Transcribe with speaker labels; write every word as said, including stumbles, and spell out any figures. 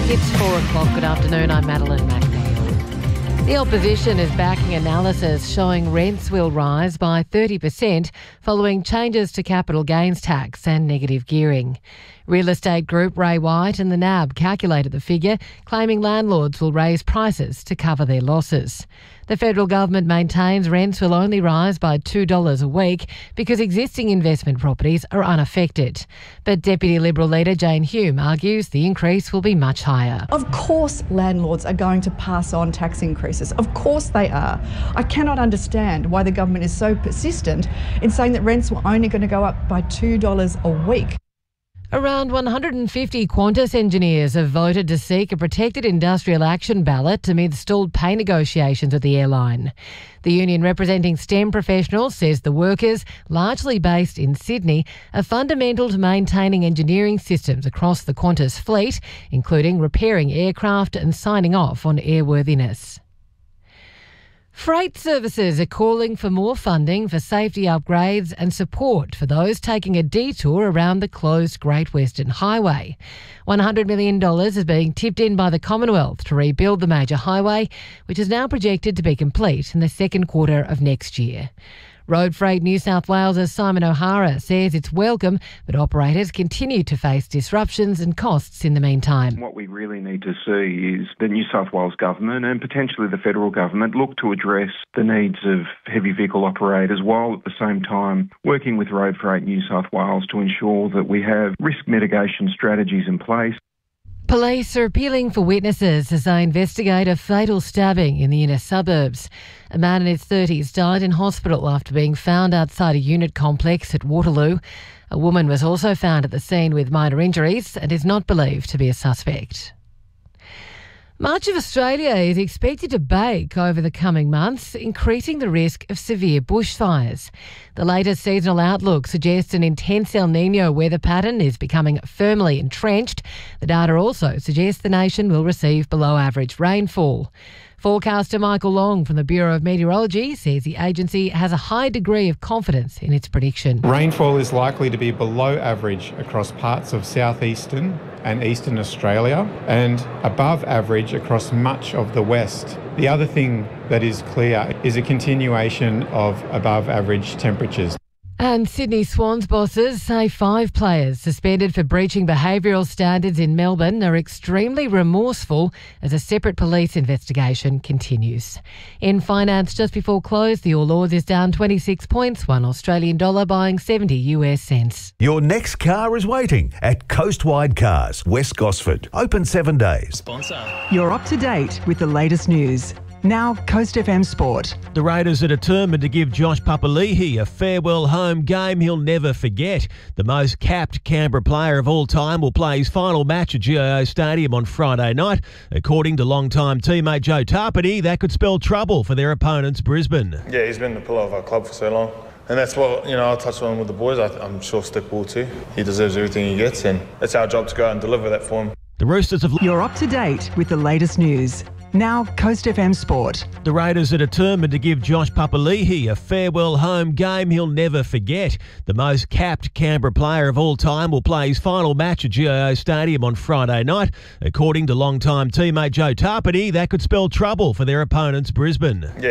Speaker 1: It's four o'clock. Good afternoon. I'm Madeline McNeil. The opposition is backing analysis showing rents will rise by thirty percent following changes to capital gains tax and negative gearing. Real estate group Ray White and the N A B calculated the figure, claiming landlords will raise prices to cover their losses. The federal government maintains rents will only rise by two dollars a week because existing investment properties are unaffected. But Deputy Liberal leader Jane Hume argues the increase will be much higher.
Speaker 2: Of course landlords are going to pass on tax increases. Of course they are. I cannot understand why the government is so persistent in saying that rents were only going to go up by two dollars a week.
Speaker 1: Around one hundred fifty Qantas engineers have voted to seek a protected industrial action ballot amid stalled pay negotiations at the airline. The union representing STEM professionals says the workers, largely based in Sydney, are fundamental to maintaining engineering systems across the Qantas fleet, including repairing aircraft and signing off on airworthiness. Freight services are calling for more funding for safety upgrades and support for those taking a detour around the closed Great Western Highway. one hundred million dollars is being tipped in by the Commonwealth to rebuild the major highway, which is now projected to be complete in the second quarter of next year. Road Freight New South Wales' Simon O'Hara says it's welcome, but operators continue to face disruptions and costs in the meantime.
Speaker 3: What we really need to see is the New South Wales government and potentially the federal government look to address the needs of heavy vehicle operators while at the same time working with Road Freight New South Wales to ensure that we have risk mitigation strategies in place.
Speaker 1: Police are appealing for witnesses as they investigate a fatal stabbing in the inner suburbs. A man in his thirties died in hospital after being found outside a unit complex at Waterloo. A woman was also found at the scene with minor injuries and is not believed to be a suspect. Much of Australia is expected to bake over the coming months, increasing the risk of severe bushfires. The latest seasonal outlook suggests an intense El Niño weather pattern is becoming firmly entrenched. The data also suggests the nation will receive below average rainfall. Forecaster Michael Long from the Bureau of Meteorology says the agency has a high degree of confidence in its prediction.
Speaker 4: Rainfall is likely to be below average across parts of southeastern and eastern Australia and above average across much of the west. The other thing that is clear is a continuation of above average temperatures.
Speaker 1: And Sydney Swans bosses say five players suspended for breaching behavioural standards in Melbourne are extremely remorseful as a separate police investigation continues. In finance, just before close, the All Ords is down twenty-six points, one Australian dollar buying seventy US cents.
Speaker 5: Your next car is waiting at Coastwide Cars, West Gosford. Open seven days.
Speaker 6: Sponsor.
Speaker 7: You're up to date with the latest news. Now, Coast F M Sport.
Speaker 6: The Raiders are determined to give Josh Papali'i a farewell home game he'll never forget. The most capped Canberra player of all time will play his final match at G I O Stadium on Friday night. According to longtime teammate Joe Tarpany, that could spell trouble for their opponents, Brisbane.
Speaker 8: Yeah, he's been the pillar of our club for so long. And that's what, you know, I'll touch on with the boys. I, I'm sure Stick will too. He deserves everything he gets, and it's our job to go out and deliver that for him.
Speaker 6: The Roosters have...
Speaker 7: You're up to date with the latest news. Now, Coast F M Sport.
Speaker 6: The Raiders are determined to give Josh Papali'i a farewell home game he'll never forget. The most capped Canberra player of all time will play his final match at G I O Stadium on Friday night. According to longtime teammate Joe Tarpany, that could spell trouble for their opponents, Brisbane.
Speaker 8: Yeah.